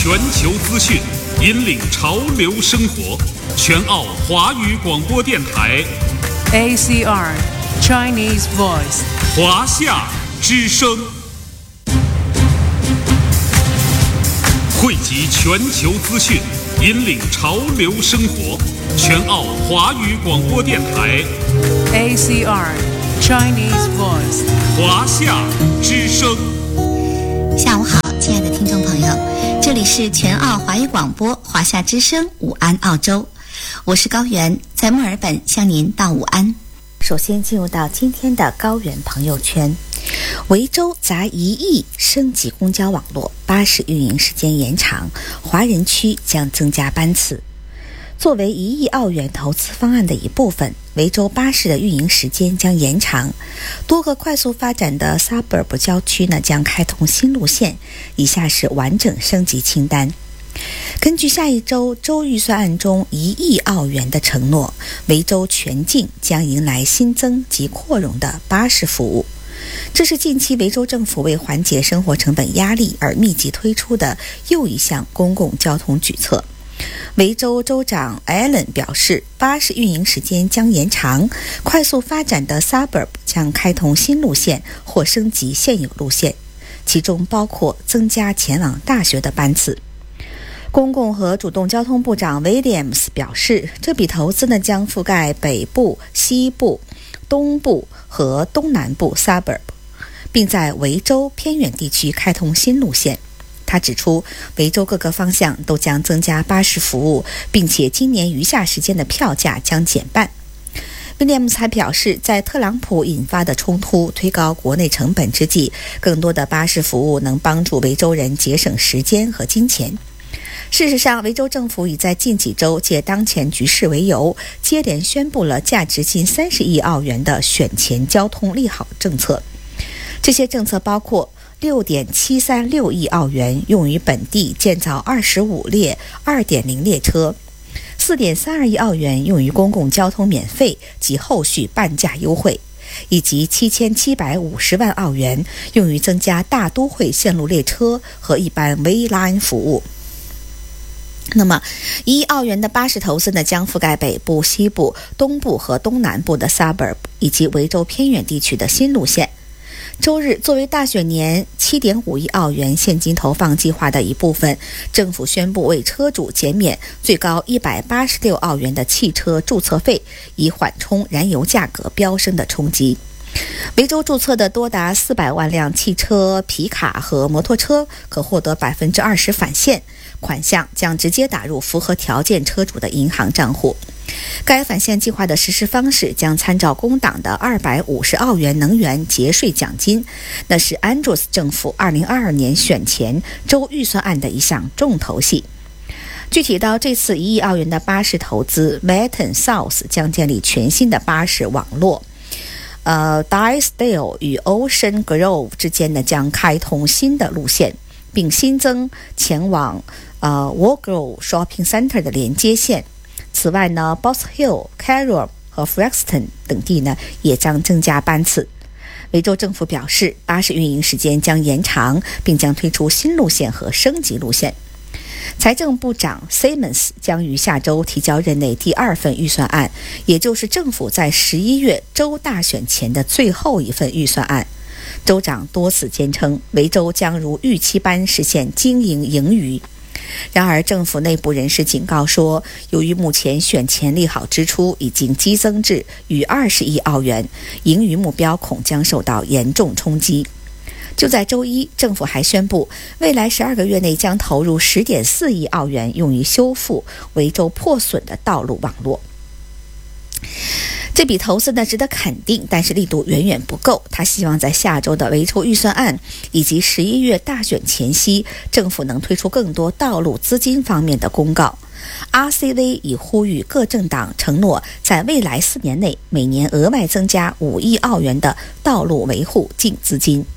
全球资讯，引领潮流生活。全澳华语广播电台 ACR Chinese Voice 华夏之声，汇集全球资讯，引领潮流生活。全澳华语广播电台 ACR Chinese Voice 华夏之声。 下午好，亲爱的听众朋友，这里是全澳华语广播华夏之声午安澳洲，我是高原，在墨尔本向您道午安。首先进入到今天的高原朋友圈，维州砸1亿升级公交网络，巴士运营时间延长，华人区将增加班次。作为1亿澳元投资方案的一部分，维州巴士的运营时间将延长，多个快速发展的 suburb 郊区将开通新路线。以下是完整升级清单。根据下一周州预算案中1亿澳元的承诺，维州全境将迎来新增及扩容的巴士服务。这是近期维州政府为缓解生活成本压力而密集推出的又一项公共交通举措。维州州长 Allen 表示，巴士运营时间将延长，快速发展的 suburb 将开通新路线或升级现有路线，其中包括增加前往大学的班次。公共和主动交通部长 Williams 表示，这笔投资将覆盖北部、西部、东部和东南部 suburb， 并在维州偏远地区开通新路线。他指出，维州各个方向都将增加巴士服务，并且今年余下时间的票价将减半。威廉姆斯还表示，在特朗普引发的冲突推高国内成本之际，更多的巴士服务能帮助维州人节省时间和金钱。事实上，维州政府已在近几周借当前局势为由，接连宣布了价值近30亿澳元的选前交通利好政策。这些政策包括6.736亿澳元用于本地建造25列 2.0 列车，4.32亿澳元用于公共交通免费及后续半价优惠，以及7750万澳元用于增加大都会线路列车和一般 V-Line 服务。那么1亿澳元的巴士投资将覆盖北部、西部、东部和东南部的 suburb 以及维州偏远地区的新路线。周日，作为大选年 7.5 亿澳元现金投放计划的一部分，政府宣布为车主减免最高186澳元的汽车注册费，以缓冲燃油价格飙升的冲击。维州注册的多达400万辆汽车、皮卡和摩托车可获得 20% 返现，款项将直接打入符合条件车主的银行账户。该返现计划的实施方式将参照工党的250澳元能源节税奖金，那是 Andrews 政府2022年选前州预算案的一项重头戏。具体到这次1亿澳元的巴士投资， Melton South 将建立全新的巴士网络。Dysdale 与 Ocean Grove 之间将开通新的路线，并新增前往Wargrove Shopping Center 的连接线。此外Box Hill、Carrum 和 Frankston 等地也将增加班次。维州政府表示，巴士运营时间将延长，并将推出新路线和升级路线。财政部长 Simmons 将于下周提交任内第2份预算案，也就是政府在11月州大选前的最后一份预算案。州长多次坚称，维州将如预期般实现经营盈余。然而，政府内部人士警告说，由于目前选前利好支出已经激增至逾20亿澳元，盈余目标恐将受到严重冲击。就在周一，政府还宣布，未来12个月内将投入 10.4 亿澳元用于修复维州破损的道路网络。这笔投资值得肯定，但是力度远远不够。他希望在下周的维州预算案以及11月大选前夕，政府能推出更多道路资金方面的公告。RCV 已呼吁各政党承诺在未来4年内每年额外增加5亿澳元的道路维护净资金。